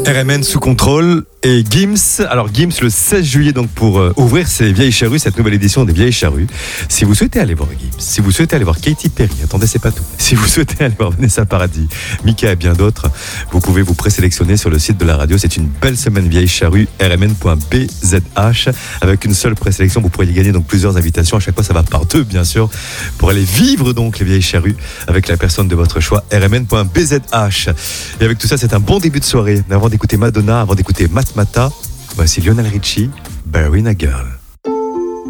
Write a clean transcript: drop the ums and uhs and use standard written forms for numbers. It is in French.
RMN sous contrôle et Gims. Alors Gims le 16 juillet donc pour ouvrir ces Vieilles Charrues, cette nouvelle édition des Vieilles Charrues. Si vous souhaitez aller voir Gims, si vous souhaitez aller voir Katy Perry, attendez c'est pas tout. Si vous souhaitez aller voir Vanessa Paradis, Mika et bien d'autres, vous pouvez vous présélectionner sur le site de la radio. C'est une belle semaine Vieilles Charrues, rmn.bzh. Avec une seule présélection, vous pourriez gagner donc plusieurs invitations. À chaque fois ça va par deux bien sûr, pour aller vivre donc les Vieilles Charrues avec la personne de votre choix, rmn.bzh. Et avec tout ça, c'est un bon début de soirée. Mais avant d'écouter Madonna, avant d'écouter Matmata, voici Lionel Richie, Ballerina Girl.